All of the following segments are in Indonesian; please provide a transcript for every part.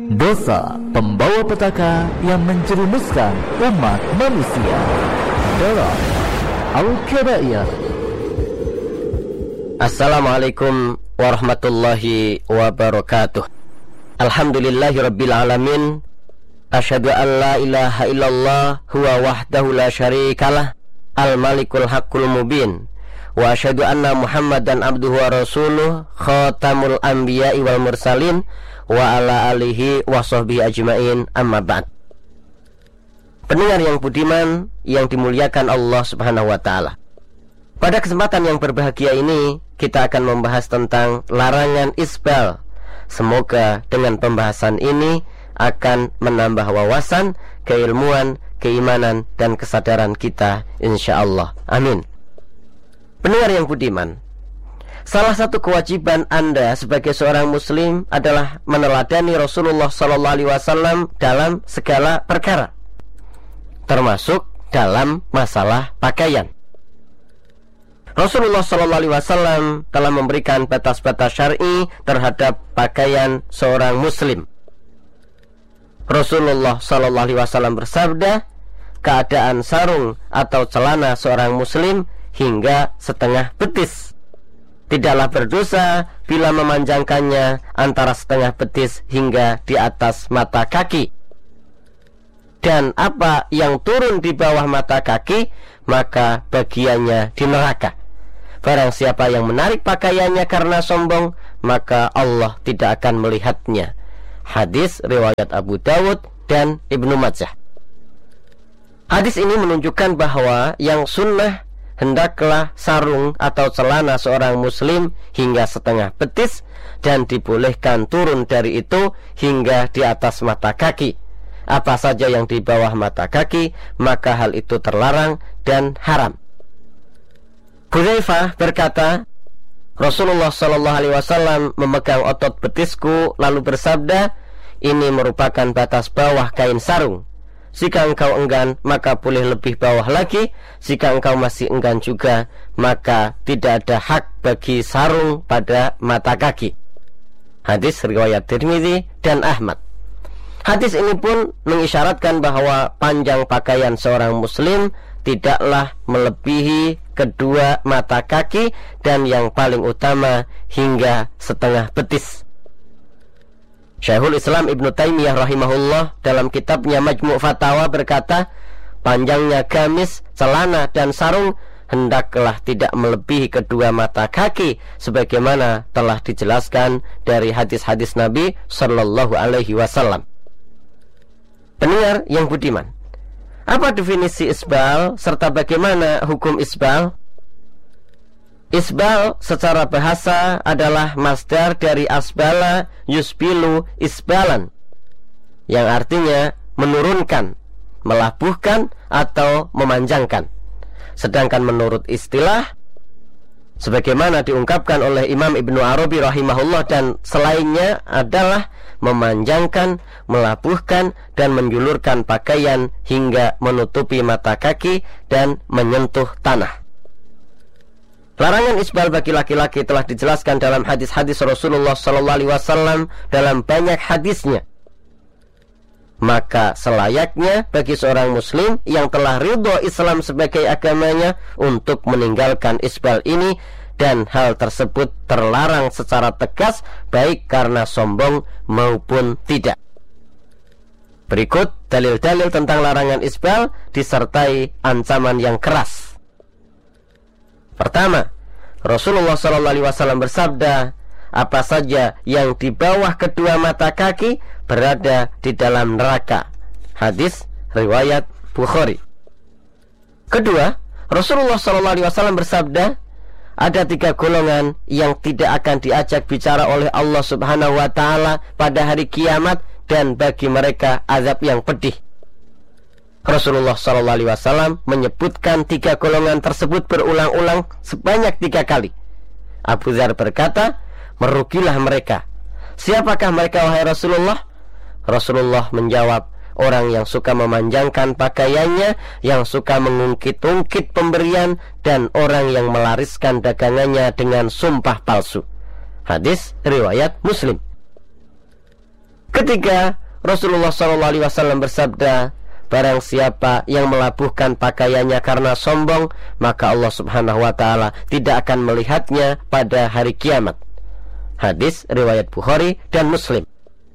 Dosa pembawa petaka yang menjerumuskan umat manusia dalam Al-Kabair. Assalamualaikum warahmatullahi wabarakatuh. Alhamdulillahi rabbil alamin. Asyhadu an la ilaha illallah huwa wahdahu la syarikalah al-malikul haqqul mubin. Wa asyhadu anna Muhammadan abduhu wa rasuluh khatamul anbiya'i wal mursalin wa ala alihi wa sahbihi ajmain, amma ba'd. Pendengar yang budiman yang dimuliakan Allah Subhanahu wa taala. Pada kesempatan yang berbahagia ini kita akan membahas tentang larangan isbal. Semoga dengan pembahasan ini akan menambah wawasan, keilmuan, keimanan dan kesadaran kita insyaallah. Amin. Pendengar yang budiman, salah satu kewajiban Anda sebagai seorang muslim adalah meneladani Rasulullah SAW dalam segala perkara, termasuk dalam masalah pakaian. Rasulullah SAW telah memberikan batas-batas syar'i terhadap pakaian seorang muslim. Rasulullah SAW bersabda, keadaan sarung atau celana seorang muslim hingga setengah betis. Tidaklah berdosa bila memanjangkannya antara setengah betis hingga di atas mata kaki. Dan apa yang turun di bawah mata kaki, maka bagiannya di neraka. Barang siapa yang menarik pakaiannya karena sombong, maka Allah tidak akan melihatnya. Hadis riwayat Abu Dawud dan Ibnu Majah. Hadis ini menunjukkan bahwa yang sunnah hendaklah sarung atau celana seorang muslim hingga setengah betis, dan dibolehkan turun dari itu hingga di atas mata kaki. Apa saja yang di bawah mata kaki, maka hal itu terlarang dan haram. Hudzaifah berkata, Rasulullah SAW memegang otot betisku lalu bersabda, ini merupakan batas bawah kain sarung. Jika engkau enggan, maka boleh lebih bawah lagi. Jika engkau masih enggan juga, maka tidak ada hak bagi sarung pada mata kaki. Hadis riwayat Tirmidzi dan Ahmad. Hadis ini pun mengisyaratkan bahwa panjang pakaian seorang muslim tidaklah melebihi kedua mata kaki, dan yang paling utama hingga setengah betis. Syekhul Islam Ibnu Taimiyah rahimahullah dalam kitabnya Majmu' Fatawa berkata, panjangnya gamis, celana dan sarung hendaklah tidak melebihi kedua mata kaki, sebagaimana telah dijelaskan dari hadis-hadis Nabi Sallallahu Alaihi Wasallam. Pendengar yang budiman, apa definisi isbal serta bagaimana hukum isbal? Isbal secara bahasa adalah masdar dari asbala yusbilu isbalan, yang artinya menurunkan, melabuhkan atau memanjangkan. Sedangkan menurut istilah, sebagaimana diungkapkan oleh Imam Ibnu Arabi rahimahullah dan selainnya, adalah memanjangkan, melabuhkan dan menjulurkan pakaian hingga menutupi mata kaki dan menyentuh tanah. Larangan isbal bagi laki-laki telah dijelaskan dalam hadis-hadis Rasulullah SAW dalam banyak hadisnya. Maka selayaknya bagi seorang muslim yang telah ridho Islam sebagai agamanya untuk meninggalkan isbal ini, dan hal tersebut terlarang secara tegas baik karena sombong maupun tidak. Berikut dalil-dalil tentang larangan isbal disertai ancaman yang keras. Pertama, Rasulullah SAW bersabda, apa saja yang di bawah kedua mata kaki berada di dalam neraka. Hadis riwayat Bukhari. Kedua, Rasulullah SAW bersabda, ada 3 golongan yang tidak akan diajak bicara oleh Allah Subhanahu wa taala pada hari kiamat, dan bagi mereka azab yang pedih. Rasulullah SAW menyebutkan 3 golongan tersebut berulang-ulang sebanyak 3 kali. Abu Dzar berkata, merugilah mereka. Siapakah mereka wahai Rasulullah? Rasulullah menjawab, orang yang suka memanjangkan pakaiannya, yang suka mengungkit-ungkit pemberian, dan orang yang melariskan dagangannya dengan sumpah palsu. Hadis riwayat Muslim. Ketika Rasulullah SAW bersabda, barang siapa yang melabuhkan pakaiannya karena sombong, maka Allah Subhanahu wa ta'ala tidak akan melihatnya pada hari kiamat. Hadis riwayat Bukhari dan Muslim.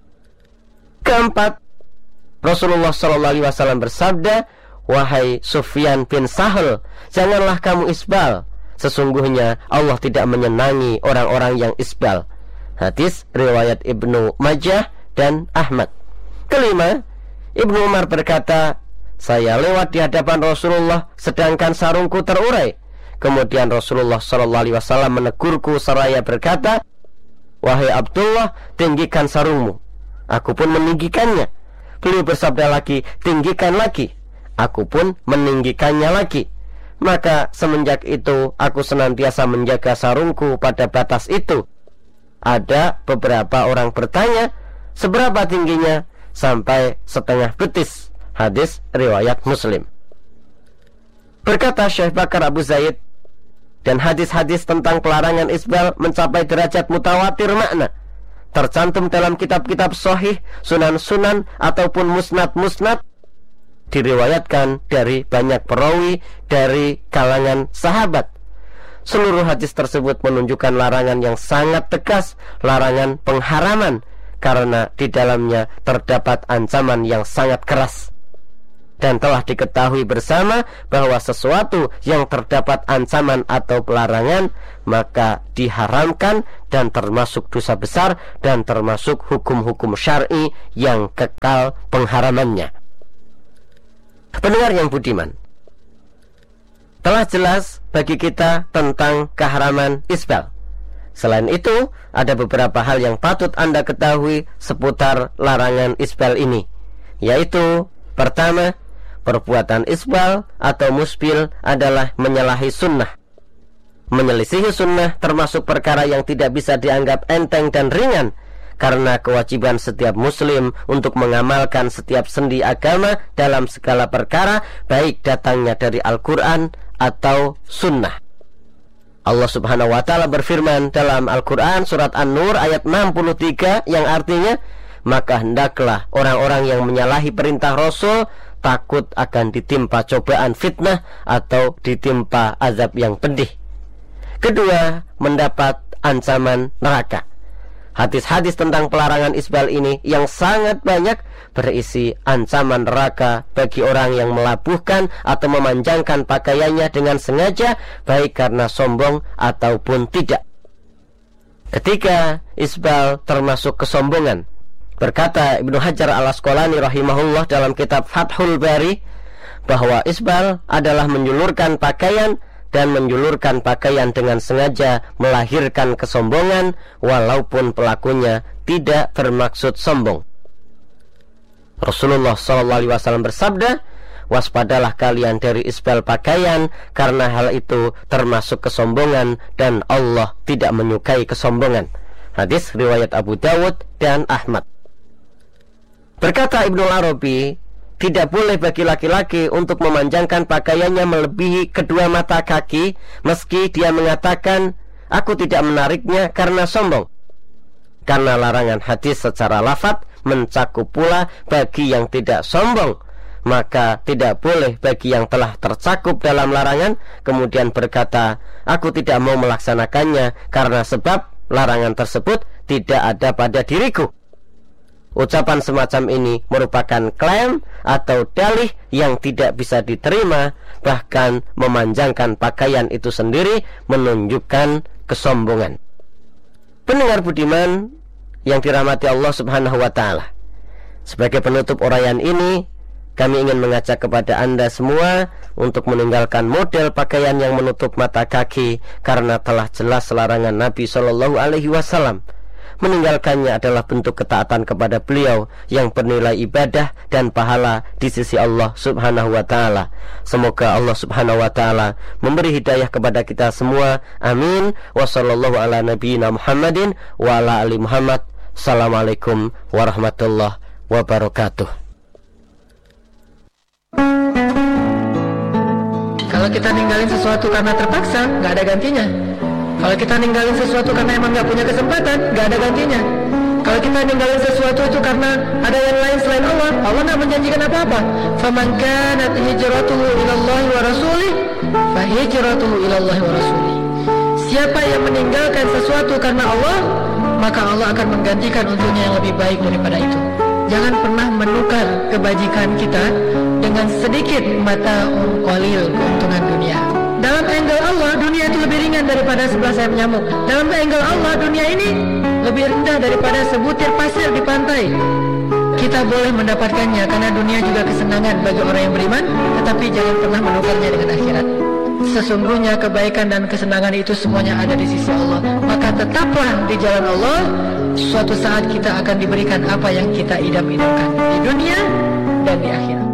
Keempat, Rasulullah SAW bersabda, wahai Sufyan bin Sahal, janganlah kamu isbal. Sesungguhnya Allah tidak menyenangi orang-orang yang isbal. Hadis riwayat Ibnu Majah dan Ahmad. Kelima, Ibnu Umar berkata, saya lewat di hadapan Rasulullah sedangkan sarungku terurai. Kemudian Rasulullah SAW menegurku seraya berkata, wahai Abdullah, tinggikan sarungmu. Aku pun meninggikannya. Beliau bersabda lagi, tinggikan lagi. Aku pun meninggikannya lagi. Maka semenjak itu aku senantiasa menjaga sarungku pada batas itu. Ada beberapa orang bertanya, seberapa tingginya? Sampai setengah betis. Hadis riwayat Muslim. Berkata Syekh Bakar Abu Zaid, dan hadis-hadis tentang pelarangan isbal mencapai derajat mutawatir makna, tercantum dalam kitab-kitab sahih, sunan-sunan ataupun musnad-musnad, diriwayatkan dari banyak perawi dari kalangan sahabat. Seluruh hadis tersebut menunjukkan larangan yang sangat tegas, larangan pengharaman, karena di dalamnya terdapat ancaman yang sangat keras. Dan telah diketahui bersama bahwa sesuatu yang terdapat ancaman atau pelarangan maka diharamkan dan termasuk dosa besar dan termasuk hukum-hukum syar'i yang kekal pengharamannya. Pendengar yang budiman, telah jelas bagi kita tentang keharaman isbal. Selain itu, ada beberapa hal yang patut Anda ketahui seputar larangan isbal ini, yaitu pertama, perbuatan isbal atau musbil adalah menyalahi sunnah. Menyelisihi sunnah termasuk perkara yang tidak bisa dianggap enteng dan ringan, karena kewajiban setiap muslim untuk mengamalkan setiap sendi agama dalam segala perkara, baik datangnya dari Al-Quran atau sunnah. Allah Subhanahu wa ta'ala berfirman dalam Al-Quran surat An-Nur ayat 63 yang artinya, maka hendaklah orang-orang yang menyalahi perintah Rasul takut akan ditimpa cobaan fitnah atau ditimpa azab yang pedih. Kedua, mendapat ancaman neraka. Hadis-hadis tentang pelarangan isbal ini yang sangat banyak berisi ancaman neraka bagi orang yang melabuhkan atau memanjangkan pakaiannya dengan sengaja, baik karena sombong ataupun tidak. Ketika isbal termasuk kesombongan, berkata Ibnu Hajar Al-Asqalani rahimahullah dalam kitab Fathul Bari, bahwa isbal adalah menjulurkan pakaian, dan menjulurkan pakaian dengan sengaja melahirkan kesombongan walaupun pelakunya tidak bermaksud sombong. Rasulullah SAW bersabda, waspadalah kalian dari isbal pakaian, karena hal itu termasuk kesombongan dan Allah tidak menyukai kesombongan. Hadis riwayat Abu Dawud dan Ahmad. Berkata Ibnu Arabi, tidak boleh bagi laki-laki untuk memanjangkan pakaiannya melebihi kedua mata kaki, meski dia mengatakan, aku tidak menariknya karena sombong. Karena larangan hadis secara lafadz mencakup pula bagi yang tidak sombong, maka tidak boleh bagi yang telah tercakup dalam larangan kemudian berkata, aku tidak mau melaksanakannya karena sebab larangan tersebut tidak ada pada diriku. Ucapan semacam ini merupakan klaim atau dalih yang tidak bisa diterima, bahkan memanjangkan pakaian itu sendiri menunjukkan kesombongan. Pendengar budiman yang dirahmati Allah Subhanahu wa ta'ala, sebagai penutup uraian ini, kami ingin mengajak kepada Anda semua untuk meninggalkan model pakaian yang menutup mata kaki, karena telah jelas larangan Nabi SAW. Meninggalkannya adalah bentuk ketaatan kepada beliau yang bernilai ibadah dan pahala di sisi Allah Subhanahu wa ta'ala. Semoga Allah Subhanahu wa ta'ala memberi hidayah kepada kita semua. Amin. Wa sallallahu ala nabiyyina Muhammadin wa ala ali Muhammad. Assalamualaikum warahmatullahi wabarakatuh. Kalau kita ninggalin sesuatu karena terpaksa, gak ada gantinya. Kalau kita ninggalin sesuatu karena emang gak punya kesempatan, gak ada gantinya. Kalau Kalau kita ninggalin sesuatu itu karena ada yang lain selain Allah, Allah tidak menjanjikan apa-apa. Faman kanat hijratuhu ilallahi wa rasulih, fa hijratuhu ilallahi wa rasulih. Siapa yang meninggalkan sesuatu karena Allah, maka Allah akan menggantikan untuknya yang lebih baik daripada itu. Jangan pernah menukar kebajikan kita dengan sedikit mata qalil keuntungan dunia. Dalam angle Allah, dunia itu lebih ringan daripada 11 sayap nyamuk. Dalam angle Allah, dunia ini lebih rendah daripada sebutir pasir di pantai. Kita boleh mendapatkannya karena dunia juga kesenangan bagi orang yang beriman, tetapi jangan pernah menukarnya dengan akhirat. Sesungguhnya kebaikan dan kesenangan itu semuanya ada di sisi Allah. Maka tetaplah di jalan Allah. Suatu saat kita akan diberikan apa yang kita idam-idamkan di dunia dan di akhirat.